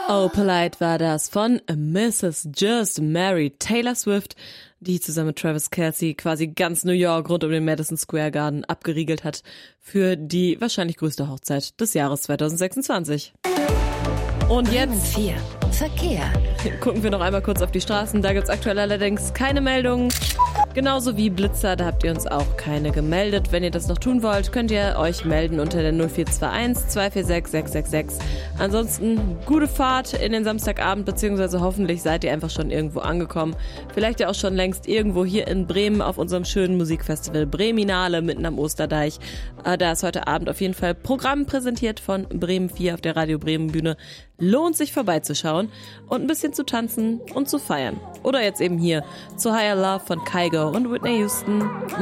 Oh Polite war das von Mrs. Just Married Taylor Swift, die zusammen mit Travis Kelce quasi ganz New York rund um den Madison Square Garden abgeriegelt hat für die wahrscheinlich größte Hochzeit des Jahres 2026. Und jetzt 4. Verkehr. gucken wir noch einmal kurz auf die Straßen. Da gibt's aktuell allerdings keine Meldungen. Genauso wie Blitzer, da habt ihr uns auch keine gemeldet. Wenn ihr das noch tun wollt, könnt ihr euch melden unter der 0421 246 666. Ansonsten gute Fahrt in den Samstagabend, beziehungsweise hoffentlich seid ihr einfach schon irgendwo angekommen. Vielleicht ja auch schon längst irgendwo hier in Bremen auf unserem schönen Musikfestival Breminale mitten am Osterdeich. Da ist heute Abend auf jeden Fall Programm präsentiert von Bremen 4 auf der Radio Bremen Bühne. Lohnt sich vorbeizuschauen und ein bisschen zu tanzen und zu feiern. Oder jetzt eben hier zu Higher Love von Kygo und Whitney Houston.